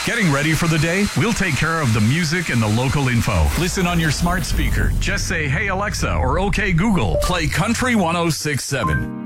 Getting ready for the day? We'll take care of the music and the local info. Listen on your smart speaker. Just say, "Hey Alexa," or "Okay Google, play Country 106.7."